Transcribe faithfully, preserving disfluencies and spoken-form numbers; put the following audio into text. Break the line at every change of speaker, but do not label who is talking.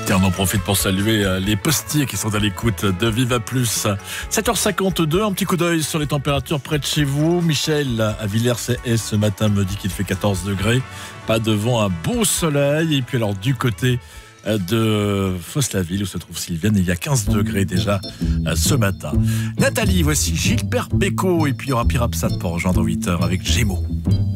Tiens, on en profite pour saluer euh, les postiers qui sont à l'écoute de Viva Plus. sept heures cinquante-deux, un petit coup d'œil sur les températures près de chez vous. Michel, à Villers-Sées, ce matin, me dit qu'il fait quatorze degrés. Pas de vent, un beau soleil. Et puis alors, du côté de Fos-la-Ville, où se trouve Sylviane, il y a quinze degrés déjà euh, ce matin. Nathalie, voici Gilbert Bécaud. Et puis il y aura Pierre Absat pour rejoindre huit heures avec Gémeaux.